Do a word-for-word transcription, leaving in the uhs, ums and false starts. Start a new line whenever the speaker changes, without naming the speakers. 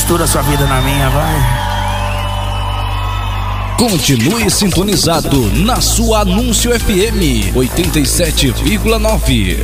mistura a sua vida na minha, vai.
Continue sintonizado na sua Anúncio F M oitenta e sete vírgula nove.